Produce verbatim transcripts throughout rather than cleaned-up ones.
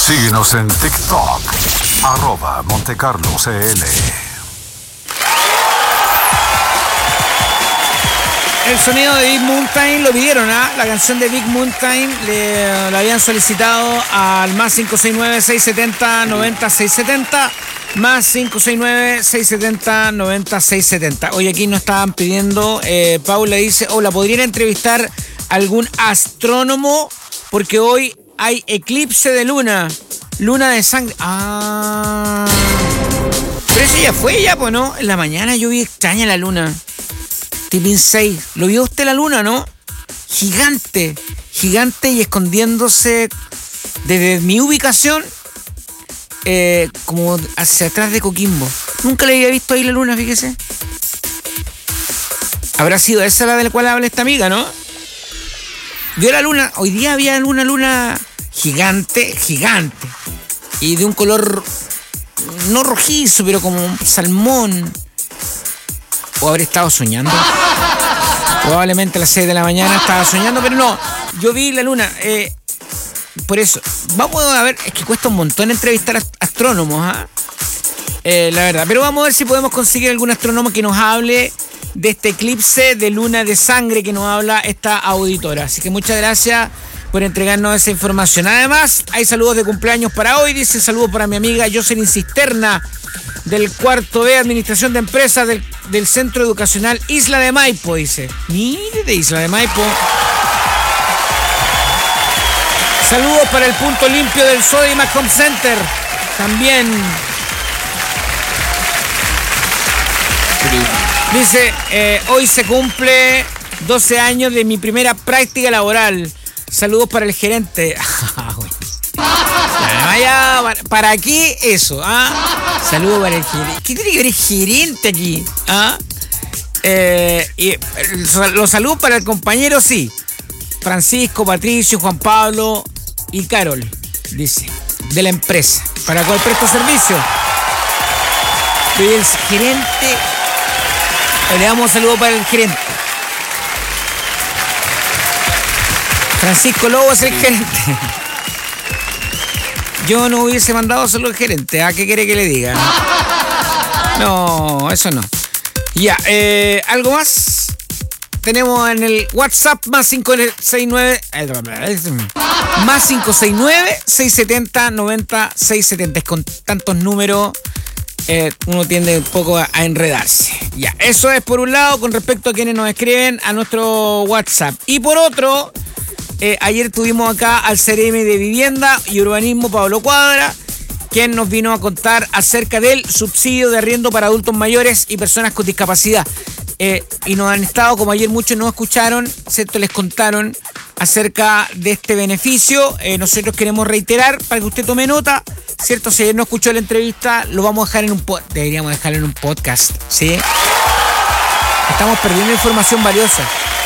Síguenos en TikTok, arroba MonteCarloCL. El sonido de Big Mountain lo pidieron, ¿ah? ¿eh? La canción de Big Mountain le, la habían solicitado al más cinco seis nueve, seis siete cero, nueve cero seis siete cero, más cinco seis nueve, seis siete cero, nueve cero seis siete cero. Hoy aquí nos estaban pidiendo, eh, Paula dice, hola, ¿podrían entrevistar a algún astrónomo? Porque hoy hay eclipse de luna, luna de sangre. Ah, pero eso ya fue ya, pues, ¿no? En la mañana yo vi extraña la luna. Tipín seis. ¿Lo vio usted la luna, no? Gigante. Gigante y escondiéndose desde mi ubicación eh, como hacia atrás de Coquimbo. Nunca le había visto ahí la luna, fíjese. Habrá sido esa la de la cual habla esta amiga, ¿no? Vio la luna. Hoy día había una luna gigante, gigante. Y de un color no rojizo, pero como un salmón. ¿O habré estado soñando? Probablemente a las seis de la mañana estaba soñando, pero no. Yo vi la luna. Eh, por eso, vamos a ver, es que cuesta un montón entrevistar a astrónomos, ¿eh? Eh, la verdad. Pero vamos a ver si podemos conseguir algún astrónomo que nos hable de este eclipse de luna de sangre que nos habla esta auditora. Así que muchas gracias por entregarnos esa información. Además, hay saludos de cumpleaños para hoy. Dice saludos para mi amiga Jocelyn Cisterna, del cuarto B, Administración de Empresas del, del Centro Educacional Isla de Maipo, dice. Mire, de Isla de Maipo. Saludos para el punto limpio del Sodimac Home Center. También. Dice, eh, hoy se cumple doce años de mi primera práctica laboral. Saludos para el gerente. Vaya, ¿para qué eso? ¿Ah? Saludos para el gerente. ¿Qué tiene que ver el gerente aquí? ¿Ah? Eh, y los saludos para el compañero, sí. Francisco, Patricio, Juan Pablo y Carol, dice, de la empresa, para cual presto servicio. Y el gerente, le damos un saludo para el gerente. Francisco Lobo es el gerente. Yo no hubiese mandado solo el gerente. ¿A qué quiere que le diga? No, eso no. Ya, eh, ¿algo más? Tenemos en el WhatsApp más cinco seis nueve más cinco seis nueve, seis siete cero, nueve cero seis siete cero. Con tantos números eh, uno tiende un poco a, a enredarse. Ya, eso es por un lado con respecto a quienes nos escriben a nuestro WhatsApp. Y por otro, Eh, ayer tuvimos acá al C R M de Vivienda y Urbanismo, Pablo Cuadra, quien nos vino a contar acerca del subsidio de arriendo para adultos mayores y personas con discapacidad. Eh, y nos han estado, como ayer muchos nos escucharon, ¿cierto? Les contaron acerca de este beneficio. Eh, nosotros queremos reiterar para que usted tome nota, ¿cierto? Si ayer no escuchó la entrevista, lo vamos a dejar en un podcast. Deberíamos dejarlo en un podcast, ¿sí? Estamos perdiendo información valiosa.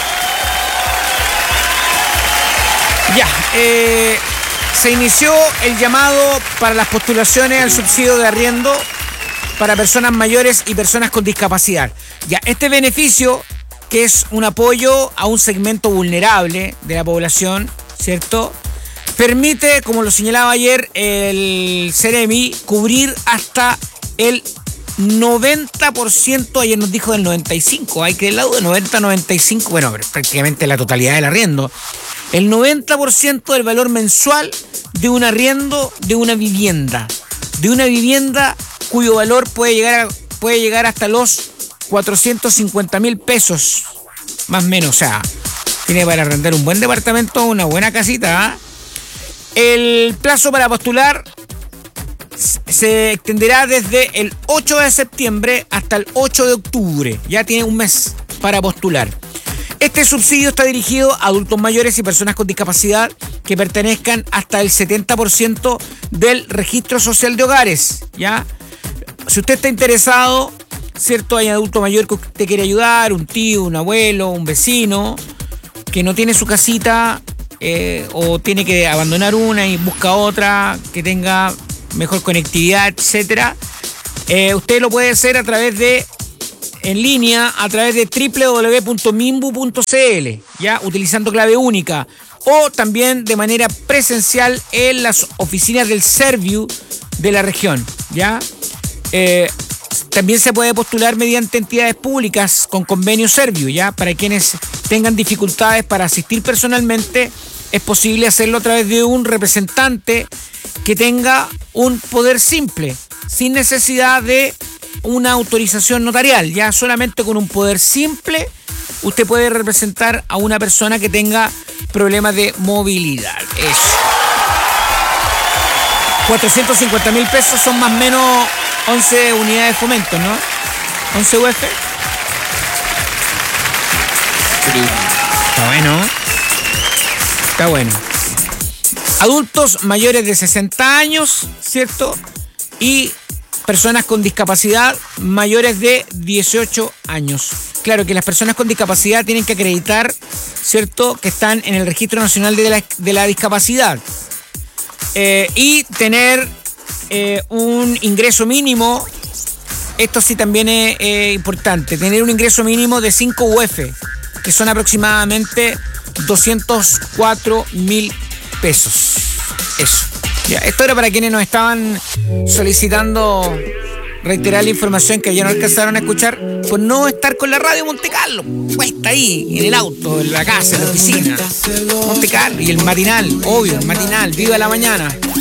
Ya, eh, se inició el llamado para las postulaciones al subsidio de arriendo para personas mayores y personas con discapacidad. Ya, este beneficio, que es un apoyo a un segmento vulnerable de la población, ¿cierto? Permite, como lo señalaba ayer el Ceremi, cubrir hasta el noventa por ciento, ayer nos dijo del noventa y cinco por ciento, hay que el lado de noventa a noventa y cinco por ciento, bueno, prácticamente la totalidad del arriendo. El noventa por ciento del valor mensual de un arriendo de una vivienda. De una vivienda cuyo valor puede llegar, a, puede llegar hasta los cuatrocientos cincuenta mil pesos, más o menos. O sea, tiene para arrendar un buen departamento, una buena casita, ¿eh? El plazo para postular se extenderá desde el ocho de septiembre hasta el ocho de octubre. Ya tiene un mes para postular. Este subsidio está dirigido a adultos mayores y personas con discapacidad que pertenezcan hasta el setenta por ciento del registro social de hogares, ¿ya? Si usted está interesado, ¿cierto? Hay adulto mayor que usted quiere ayudar, un tío, un abuelo, un vecino, que no tiene su casita eh, o tiene que abandonar una y busca otra que tenga mejor conectividad, etcétera. Eh, usted lo puede hacer a través de en línea a través de doble u doble u doble u punto mimbu punto c l, ya, utilizando clave única o también de manera presencial en las oficinas del Serviu de la región, ¿ya? Eh, también se puede postular mediante entidades públicas con convenio Serviu, ¿ya? Para quienes tengan dificultades para asistir personalmente, es posible hacerlo a través de un representante que tenga un poder simple, sin necesidad de una autorización notarial, ya solamente con un poder simple usted puede representar a una persona que tenga problemas de movilidad. Eso. cuatrocientos cincuenta mil pesos son más o menos once unidades de fomento, ¿no? once U F. Está bueno. Está bueno. Adultos mayores de sesenta años, ¿cierto? Y personas con discapacidad mayores de dieciocho años. Claro que las personas con discapacidad tienen que acreditar, ¿cierto?, que están en el Registro Nacional de la, de la Discapacidad. Eh, y tener eh, un ingreso mínimo, esto sí también es eh, importante, tener un ingreso mínimo de cinco U F, que son aproximadamente doscientos cuatro mil pesos. Eso. Ya, esto era para quienes nos estaban solicitando reiterar la información que ya no alcanzaron a escuchar por no estar con la radio Monte Carlo. Pues está ahí, en el auto, en la casa, en la oficina. Monte Carlo y el matinal, obvio, el matinal, viva la mañana.